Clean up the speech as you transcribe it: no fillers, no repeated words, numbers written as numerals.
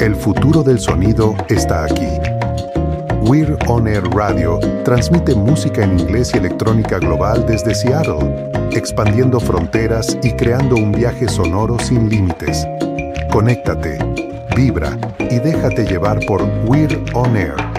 El futuro del sonido está aquí. We're On Air Radio transmite música en inglés y electrónica global desde Seattle, expandiendo fronteras y creando un viaje sonoro sin límites. Conéctate, vibra y déjate llevar por We're On Air.